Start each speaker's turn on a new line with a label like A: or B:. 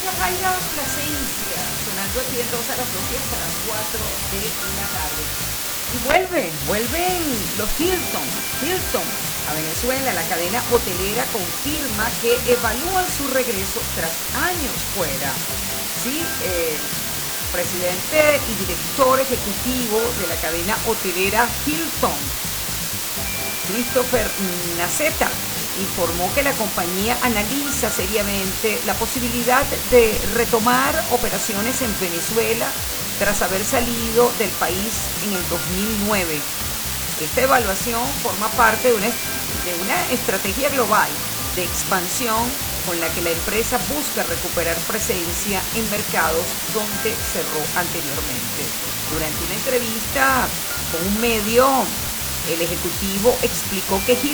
A: Yajaira Plasencia, sonando aquí en Rosa las 12 hasta las 4 de la tarde. Y vuelven los Hilton a Venezuela. La cadena hotelera confirma que evalúan su regreso tras años fuera. Sí, presidente y director ejecutivo de la cadena hotelera Hilton, Christopher Naceta, informó que la compañía analiza seriamente la posibilidad de retomar operaciones en Venezuela tras haber salido del país en el 2009. Esta evaluación forma parte de una estrategia global de expansión con la que la empresa busca recuperar presencia en mercados donde cerró anteriormente. Durante una entrevista con un medio, el ejecutivo explicó que